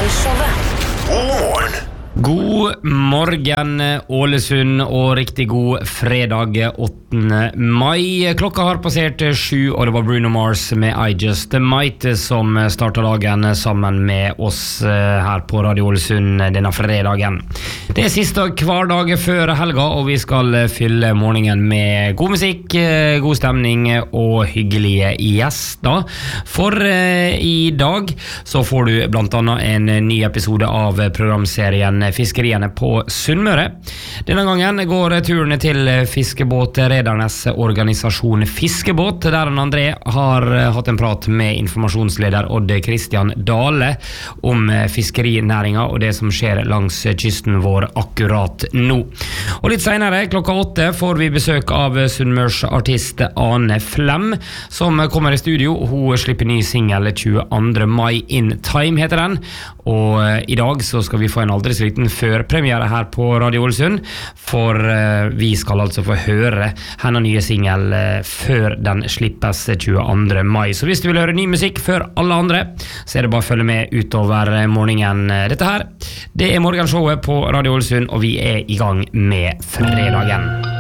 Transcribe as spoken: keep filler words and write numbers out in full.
Morgenshowet. God morgen. God morgen, Ålesund, og riktig god fredag åttende mai. Klokka har passert sju, og det var Bruno Mars med I Just Might som startet dagen sammen med oss her på Radio Ålesund denne fredagen. Det er siste hver dag før helga, og vi skal fylle morgenen med god musikk, god stemning og hyggelige gjester. For eh, i dag så får du blant annet en ny episode av programserien Fiskeriene på Sunnmøre. Denne gangen går turen til fiskebåtredernes organisasjon Fiskebåt, der André har hatt en prat med informasjonsleder Odd Kristian Dale om fiskerinæringa og det som skjer langs kysten vår akkurat nå. Og litt senere, klokka åtte, får vi besøk av Sunnmørs artist Ane Flem, som kommer i studio. Hun slipper ny single tjueandre mai, In Time heter den, og i dag så skal vi få en aldri så liten førpremiere her på Radio Ålesund, for uh, vi skal altså få høre hennes nye single uh, før den slippes tjueandre mai. Så hvis du vil høre ny musikk før alle andre, så er det bare å følge med utover morgenen. Dette her, det er morgenshowet på Radio Ålesund, og vi er i gang med fredagen.